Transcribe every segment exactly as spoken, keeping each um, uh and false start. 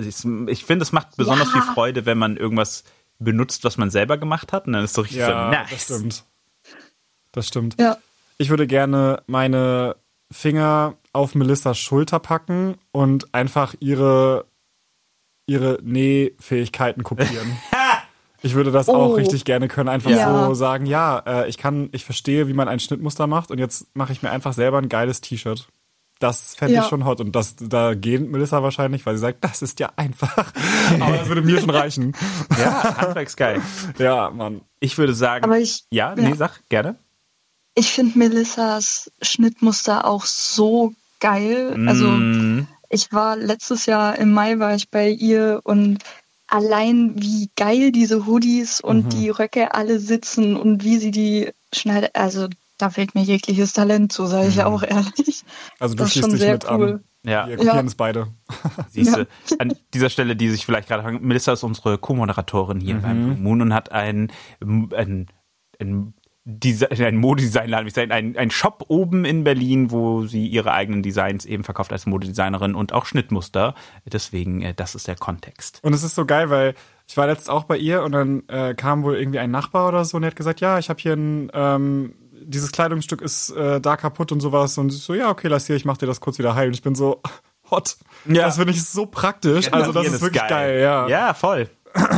ich, ich finde, es macht besonders Ja. viel Freude, wenn man irgendwas benutzt, was man selber gemacht hat. Und dann ist es so richtig Ja, so nice. das stimmt. Das stimmt. Ja. Ich würde gerne meine Finger auf Melissas Schulter packen und einfach ihre, ihre Nähfähigkeiten kopieren. Ich würde das Oh. auch richtig gerne können. Einfach Ja. so sagen, ja, äh, ich kann, ich verstehe, wie man ein Schnittmuster macht und jetzt mache ich mir einfach selber ein geiles T-Shirt. Das fände Ja. ich schon hot. Und das, da geht Melissa wahrscheinlich, weil sie sagt, das ist ja einfach. Aber das würde mir schon reichen. Ja, handwerksgeil. Ja, Mann. Ich würde sagen, Aber ich, ja, nee, ja. sag, gerne. ich finde Melissas Schnittmuster auch so geil. Also Mm. ich war letztes Jahr im Mai war ich bei ihr und allein wie geil diese Hoodies und Mhm. die Röcke alle sitzen und wie sie die schneidet, also da fehlt mir jegliches Talent zu, sage ich Mhm. auch ehrlich. Also du das ist schließt schon dich sehr mit cool. an. Ja, Wir kopieren Ja. es beide. siehst du. An dieser Stelle, die sich vielleicht gerade fragen, Melissa ist unsere Co-Moderatorin hier Mhm. beim Blue Moon und hat ein, ein, ein, Desi- ein Modedesignladen, ein, ein Shop oben in Berlin, wo sie ihre eigenen Designs eben verkauft als Modedesignerin und auch Schnittmuster. Deswegen, äh, das ist der Kontext. Und es ist so geil, weil ich war letztens auch bei ihr und dann äh, kam wohl irgendwie ein Nachbar oder so und er hat gesagt, ja, ich habe hier ein, ähm, dieses Kleidungsstück ist äh, da kaputt und sowas. Und ich so, ja, okay, lass hier, ich mach dir das kurz wieder heil. Und ich bin so, hot. Ja. Das finde ich so praktisch. Also das ist wirklich geil, ja. Ja, voll.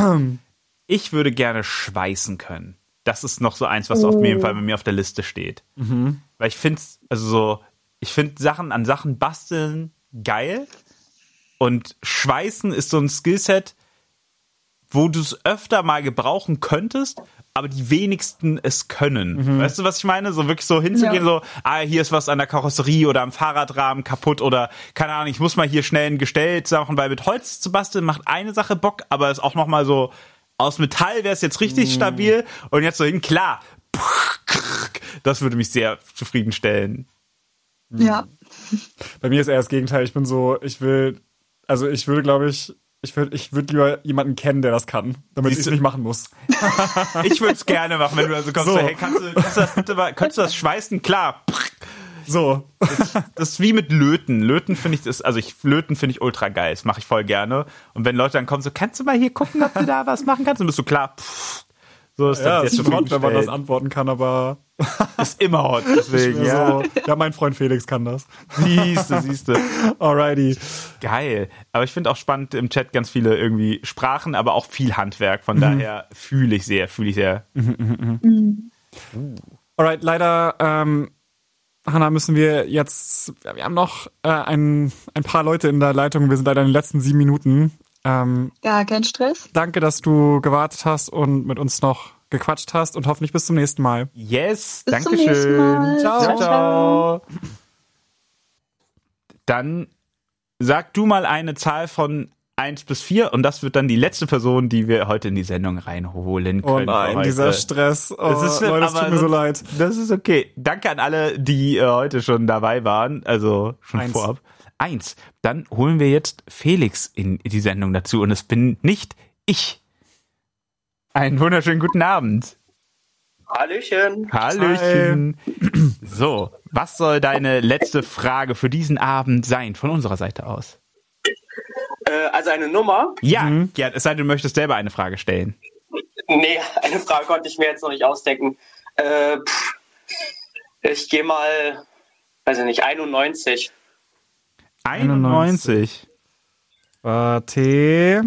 Ich würde gerne schweißen können. Das ist noch so eins, was Oh. auf jeden Fall bei mir auf der Liste steht. Mhm. Weil ich finde, also so, ich finde Sachen an Sachen basteln geil. Und Schweißen ist so ein Skillset, wo du es öfter mal gebrauchen könntest, aber die wenigsten es können. Mhm. Weißt du, was ich meine? So wirklich so hinzugehen, Ja. so, ah, hier ist was an der Karosserie oder am Fahrradrahmen kaputt oder, keine Ahnung, ich muss mal hier schnell ein Gestell machen, weil mit Holz zu basteln macht eine Sache Bock, aber ist auch nochmal so, aus Metall wäre es jetzt richtig stabil und jetzt so hin, klar. Das würde mich sehr zufriedenstellen. Ja. Bei mir ist eher das Gegenteil. Ich bin so, ich will, also ich würde, glaube ich, ich würde ich würde lieber jemanden kennen, der das kann, damit ich Siehst es du- nicht machen muss. Ich würde es gerne machen, wenn du also kommst, So. so, hey, kannst du, kannst du das bitte mal, kannst du das schweißen? Klar. So. Das ist wie mit Löten. Löten finde ich, das, also ich, Löten finde ich ultra geil. Das mache ich voll gerne. Und wenn Leute dann kommen, so, kannst du mal hier gucken, ob du da was machen kannst? Dann bist du klar, pff. So ist Ja, das ist jetzt schon hot, wenn man das zufriedenstellend. antworten kann, aber Ist immer hot, ich deswegen, mir ja. so, ja, mein Freund Felix kann das. Siehste, siehste. Alrighty. Geil. Aber ich finde auch spannend im Chat ganz viele irgendwie Sprachen, aber auch viel Handwerk. Von daher fühle ich sehr, fühle ich sehr. Alright, leider, ähm, Hannah, müssen wir jetzt, wir haben noch äh, ein, ein paar Leute in der Leitung, wir sind leider in den letzten sieben Minuten. Ähm, Gar kein Stress. danke, dass du gewartet hast und mit uns noch gequatscht hast und hoffentlich bis zum nächsten Mal. Yes, Bis zum danke nächsten schön. Mal. Ciao, Ciao, ciao. Dann sag du mal eine Zahl von eins bis vier und das wird dann die letzte Person, die wir heute in die Sendung reinholen können. Oh für nein, heute. dieser Stress. Oh, Das ist schlimm, Leute, es tut aber mir so das- leid. Das ist okay. Danke an alle, die äh, heute schon dabei waren, also schon Eins. vorab. Eins. Dann holen wir jetzt Felix in die Sendung dazu und es bin nicht ich. Einen wunderschönen guten Abend. Hallöchen. Hallöchen. So, was soll deine letzte Frage für diesen Abend sein, von unserer Seite aus? Äh, also eine Nummer? Ja, Mhm. Gerd, es sei denn, du möchtest selber eine Frage stellen. Nee, eine Frage konnte ich mir jetzt noch nicht ausdenken. Äh, pff, ich gehe mal, weiß ich nicht, einundneunzig. einundneunzig. Warte.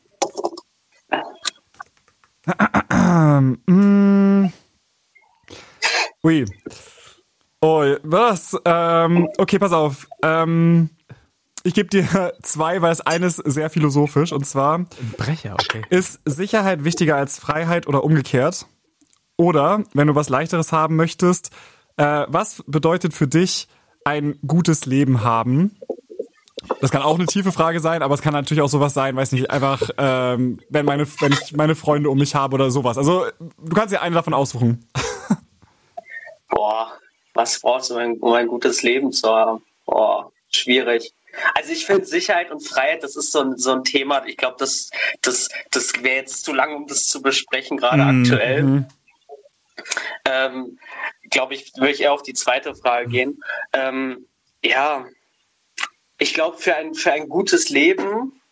Mm. Ui. Oh, was? Ähm, okay, pass auf. Ähm, ich gebe dir zwei, weil das eine ist sehr philosophisch. Und zwar, Brecher, okay. ist Sicherheit wichtiger als Freiheit oder umgekehrt? Oder, wenn du was Leichteres haben möchtest, äh, was bedeutet für dich ein gutes Leben haben? Das kann auch eine tiefe Frage sein, aber es kann natürlich auch sowas sein, weiß nicht, einfach, ähm, wenn meine, wenn ich meine Freunde um mich habe oder sowas. Also, du kannst dir eine davon aussuchen. Boah, was brauchst du, um ein gutes Leben zu haben? Boah, schwierig. Also ich finde Sicherheit und Freiheit, das ist so ein, so ein Thema, ich glaube, das, das, das wäre jetzt zu lang, um das zu besprechen, gerade Mhm. aktuell. Ähm, glaube ich, würde ich eher auf die zweite Frage gehen. Ähm, ja, ich glaube, für ein, für ein gutes Leben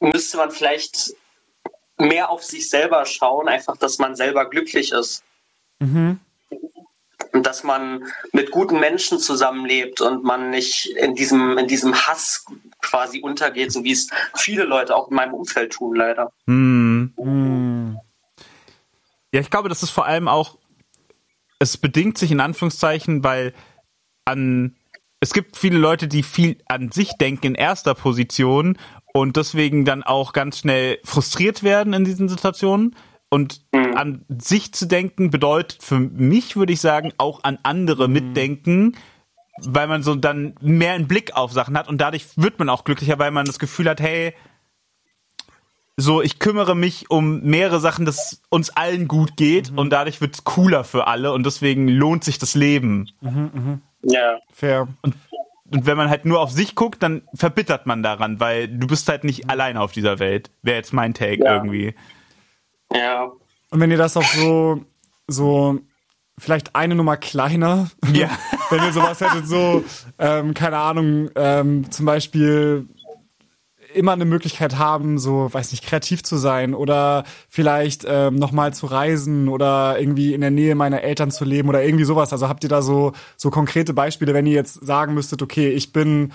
müsste man vielleicht mehr auf sich selber schauen, einfach, dass man selber glücklich ist. Mhm. Und dass man mit guten Menschen zusammenlebt und man nicht in diesem, in diesem Hass quasi untergeht, so wie es viele Leute auch in meinem Umfeld tun, leider. Hm. Mhm. Ja, ich glaube, das ist vor allem auch, es bedingt sich in Anführungszeichen, weil an, es gibt viele Leute, die viel an sich denken in erster Position und deswegen dann auch ganz schnell frustriert werden in diesen Situationen. Und Mhm. an sich zu denken bedeutet für mich, würde ich sagen, auch an andere mitdenken, weil man so dann mehr einen Blick auf Sachen hat und dadurch wird man auch glücklicher, weil man das Gefühl hat, hey, so, ich kümmere mich um mehrere Sachen, dass es uns allen gut geht und dadurch wird es cooler für alle und deswegen lohnt sich das Leben. Ja. Fair. Und wenn man halt nur auf sich guckt, dann verbittert man daran, weil du bist halt nicht alleine auf dieser Welt. Wäre jetzt mein Take Ja. irgendwie. Ja. Und wenn ihr das auch so, so vielleicht eine Nummer kleiner, Ja. wenn ihr sowas hättet, so, ähm, keine Ahnung, ähm, zum Beispiel immer eine Möglichkeit haben, so, weiß nicht, kreativ zu sein oder vielleicht ähm, nochmal zu reisen oder irgendwie in der Nähe meiner Eltern zu leben oder irgendwie sowas. Also habt ihr da so, so konkrete Beispiele, wenn ihr jetzt sagen müsstet, okay, ich bin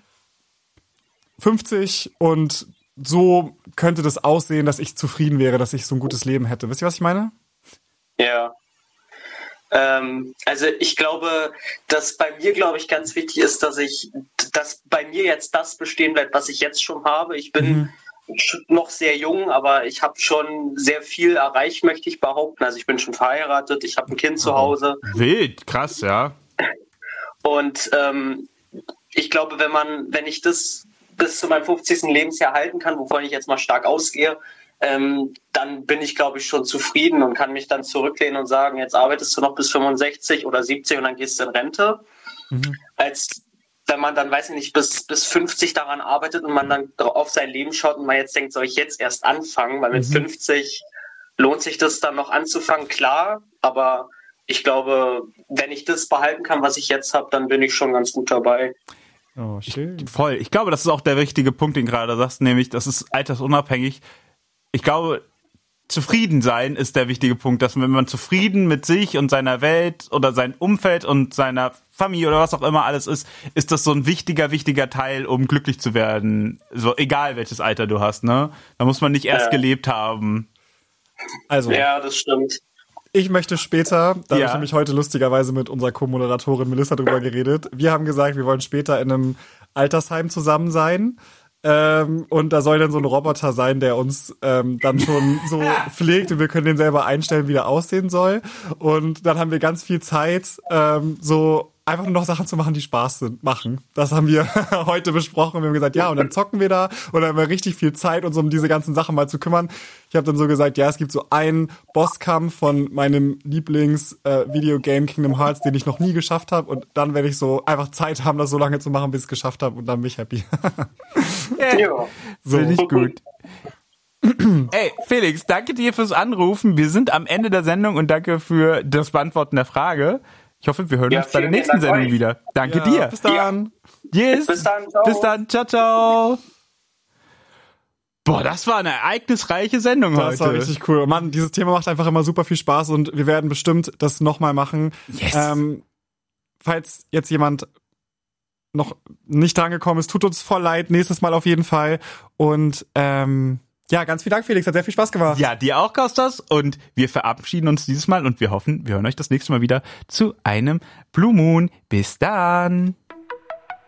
fünfzig und so könnte das aussehen, dass ich zufrieden wäre, dass ich so ein gutes Leben hätte. Wisst ihr, was ich meine? Ja. Ähm, also ich glaube, dass bei mir, glaube ich, ganz wichtig ist, dass ich, dass bei mir jetzt das bestehen bleibt, was ich jetzt schon habe. Ich bin mhm. noch sehr jung, aber ich habe schon sehr viel erreicht, möchte ich behaupten. Also ich bin schon verheiratet, ich habe ein Kind zu Hause. Wild, krass, ja. Und ähm, ich glaube, wenn man, wenn ich das bis zu meinem fünfzigsten Lebensjahr halten kann, wovon ich jetzt mal stark ausgehe, ähm, dann bin ich, glaube ich, schon zufrieden und kann mich dann zurücklehnen und sagen, jetzt arbeitest du noch bis fünfundsechzig oder siebzig und dann gehst du in Rente. Mhm. Als wenn man dann, weiß ich nicht, bis, bis fünfzig daran arbeitet und man dann auf sein Leben schaut und man jetzt denkt, soll ich jetzt erst anfangen, weil mit mhm. fünfzig lohnt sich das dann noch anzufangen, klar, aber ich glaube, wenn ich das behalten kann, was ich jetzt habe, dann bin ich schon ganz gut dabei. Oh, schön. Voll. Ich glaube, das ist auch der richtige Punkt, den du gerade sagst, nämlich, das ist altersunabhängig. Ich glaube, zufrieden sein ist der wichtige Punkt, dass wenn man zufrieden mit sich und seiner Welt oder sein Umfeld und seiner Familie oder was auch immer alles ist, ist das so ein wichtiger, wichtiger Teil, um glücklich zu werden. So, egal welches Alter du hast, ne? Da muss man nicht erst ja. gelebt haben. Also. Ja, das stimmt. Ich möchte später, da ja. habe ich nämlich heute lustigerweise mit unserer Co-Moderatorin Melissa drüber geredet. Wir haben gesagt, wir wollen später in einem Altersheim zusammen sein. Ähm, und da soll dann so ein Roboter sein, der uns ähm, dann schon so pflegt und wir können den selber einstellen, wie der aussehen soll. Und dann haben wir ganz viel Zeit, ähm, so einfach nur noch Sachen zu machen, die Spaß sind, machen. Das haben wir heute besprochen. Wir haben gesagt, ja, und dann zocken wir da und dann haben wir richtig viel Zeit, uns um diese ganzen Sachen mal zu kümmern. Ich habe dann so gesagt, ja, es gibt so einen Bosskampf von meinem Lieblings-Videogame äh, Kingdom Hearts, den ich noch nie geschafft habe. Und dann werde ich so einfach Zeit haben, das so lange zu machen, bis ich es geschafft habe und dann bin ich happy. Ja, so. Finde ich gut. Ey, Felix, danke dir fürs Anrufen. Wir sind am Ende der Sendung und danke für das Beantworten der Frage. Ich hoffe, wir hören ja, uns bei der nächsten Sendung euch. wieder. Danke ja, dir. Bis dann. Ja. Yes. Bis dann. Ciao. Bis dann. Ciao, ciao. Boah, das war eine ereignisreiche Sendung das heute. Das war richtig cool. Mann, dieses Thema macht einfach immer super viel Spaß und wir werden bestimmt das nochmal machen. Yes. Ähm, falls jetzt jemand noch nicht drangekommen ist, tut uns voll leid. Nächstes Mal auf jeden Fall. Und ähm, ja, ganz vielen Dank, Felix. Hat sehr viel Spaß gemacht. Ja, dir auch, Kostas. Und wir verabschieden uns dieses Mal und wir hoffen, wir hören euch das nächste Mal wieder zu einem Blue Moon. Bis dann.